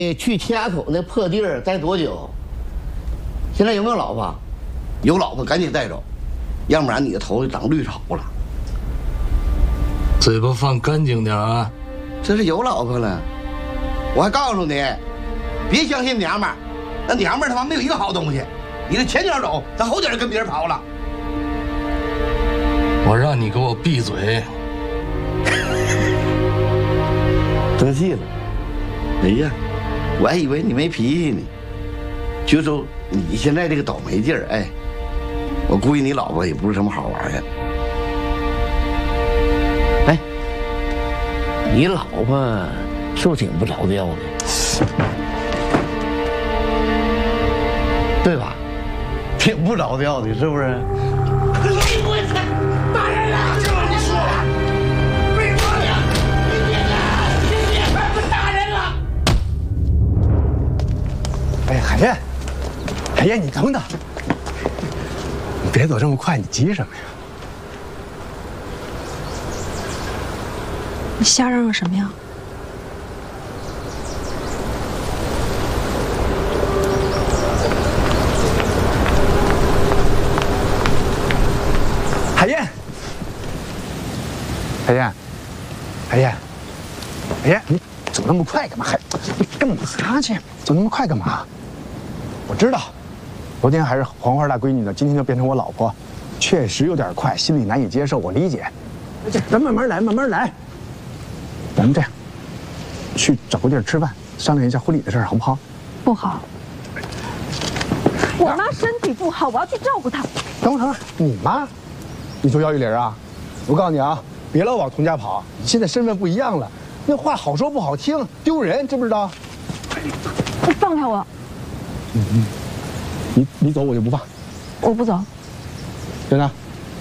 去天涯口那破地儿待多久？现在有没有老婆？有老婆赶紧带走，要不然你的头就长绿草了。 嘴巴放干净点啊！ 这是有老婆了，我还告诉你，别相信娘们儿，那娘们儿他妈没有一个好东西。你的前脚走，他后脚就跟别人跑了。 我让你给我闭嘴！ 生气了？哎呀，我还以为你没脾气呢。就说你现在这个倒霉劲儿，哎，我估计你老婆也不是什么好玩意。哎，你老婆是不是挺不着调的？对吧？挺不着调的，是不是？我操！打人了！这么说，被抓了！你别快不打人了！ 哎，海燕，海燕，你等等，你别走这么快，你急什么呀？ 你瞎嚷嚷什么呀？ 海燕，海燕，海燕，海燕，你走那么快干嘛？你干嘛去？走那么快干嘛？我知道，昨天还是黄花大闺女呢，今天就变成我老婆，确实有点快，心里难以接受，我理解。咱慢慢来，慢慢来。咱们这样，去找个地儿吃饭，商量一下婚礼的事儿，好不好？ 不好。我妈身体不好，我要去照顾她。 等会儿，你妈？你做姚玉玲啊？我告诉你啊，别老往童家跑，你现在身份不一样了，那话好说不好听，丢人，知不知道？ 你放开我！ 你走我就不放。 我不走。 真的？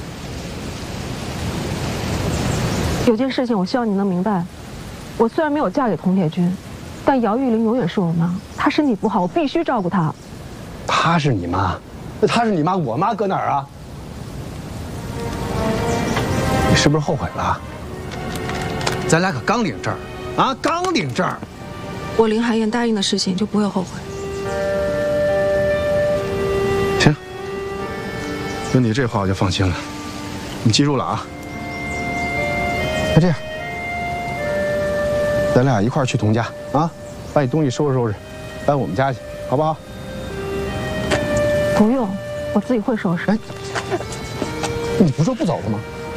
有件事情我希望你能明白，我虽然没有嫁给童铁军，但姚玉玲永远是我妈。她身体不好，我必须照顾她。 她是你妈？那她是你妈，我妈搁哪儿啊？你是不是后悔了？咱俩可刚领证啊，刚领证。 我林海燕答应的事情就不会后悔。 行，有你这话我就放心了。你记住了啊。那这样，咱俩一块儿去童家啊，把你东西收拾收拾，搬我们家去，好不好？ 不用，我自己会收拾。哎， 你不说不走了吗？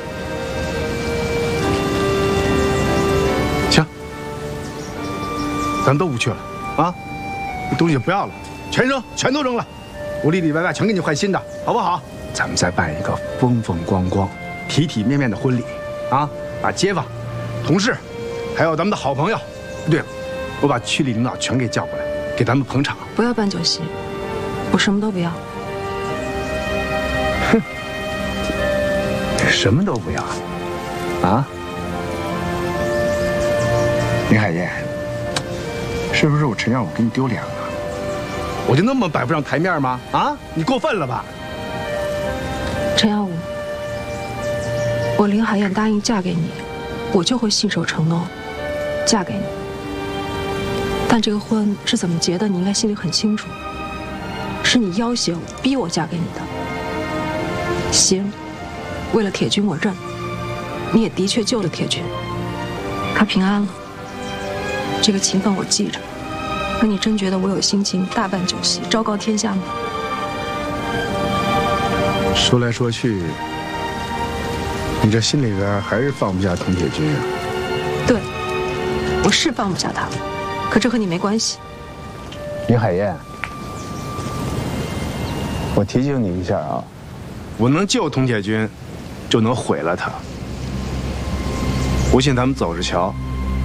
行，咱们都不去了啊，你东西不要了，全扔，全都扔了，我里里外外全给你换新的，好不好？咱们再办一个风风光光、体体面面的婚礼啊！把街坊、同事，还有咱们的好朋友，对了，我把区里领导全给叫过来，给咱们捧场。 不要办酒席，我什么都不要。 哼，什么都不要啊？林海燕，是不是我陈耀武给你丢脸了？我就那么摆不上台面吗？啊，你过分了吧？ 陈耀武，我林海燕答应嫁给你，我就会信守承诺，嫁给你。但这个婚是怎么结的，你应该心里很清楚。是你要挟我，逼我嫁给你的。行，为了铁军我认。你也的确救了铁军，他平安了。这个情分我记着。可你真觉得我有心情大办酒席，昭告天下吗？ 说来说去，你这心里边还是放不下童铁军啊？ 对，我是放不下他，可这和你没关系。 林海燕，我提醒你一下啊，我能救童铁军，就能毁了他。不信咱们走着瞧。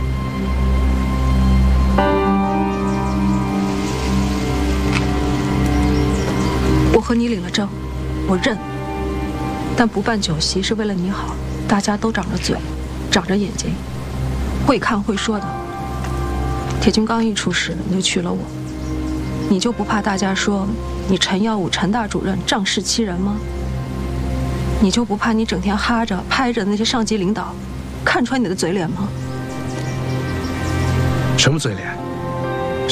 我和你领了证，我认。但不办酒席是为了你好，大家都长着嘴，长着眼睛，会看会说的。铁军刚一出事，你就娶了我，你就不怕大家说你陈耀武陈大主任仗势欺人吗？你就不怕你整天哈着拍着那些上级领导看穿你的嘴脸吗？ 什么嘴脸？